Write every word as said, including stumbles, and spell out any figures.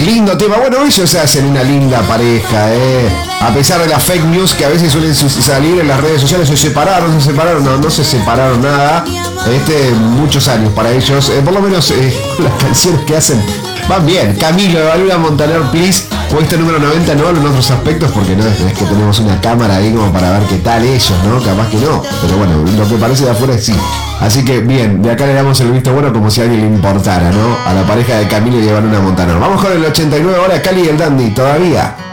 Lindo tema. Bueno, ellos se hacen una linda pareja, eh. A pesar de las fake news que a veces suelen salir en las redes sociales, se separaron, se separaron, no, no se separaron nada. Este, muchos años para ellos, eh, por lo menos eh, las canciones que hacen van bien. Camilo, Evaluna Montaner, please. Puesto número noventa, no en otros aspectos, porque no es, es que tenemos una cámara ahí como para ver qué tal ellos, ¿no? Capaz que no, pero bueno, lo que parece de afuera es sí. Así que bien, de acá le damos el visto bueno como si a alguien le importara, ¿no? A la pareja de Camilo y Evaluna Montaner. Vamos con el ochenta y nueve, ahora Cali y el Dandy, todavía.